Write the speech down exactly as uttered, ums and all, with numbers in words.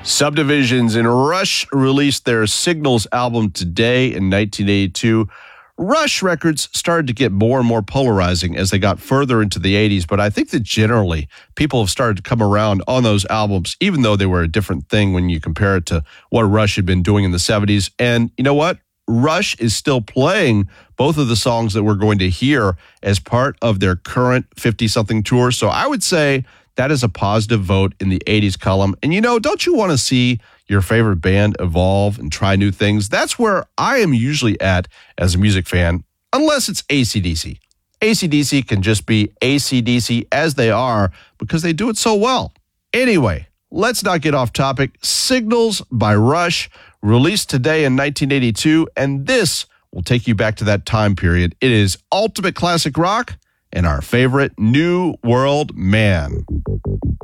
Subdivisions and Rush released their Signals album today in nineteen eighty-two. Rush records started to get more and more polarizing as they got further into the eighties, but I think that generally people have started to come around on those albums, even though they were a different thing when you compare it to what Rush had been doing in the seventies. And you know what? Rush is still playing both of the songs that we're going to hear as part of their current fifty-something tour. So I would say that is a positive vote in the eighties column. And you know, don't you want to see your favorite band evolve and try new things? That's where I am usually at as a music fan, unless it's A C D C. A C D C can just be A C D C as they are because they do it so well. Anyway, let's not get off topic. Signals by Rush, released today in nineteen eighty-two, and this will take you back to that time period. It is ultimate classic rock and our favorite New World Man.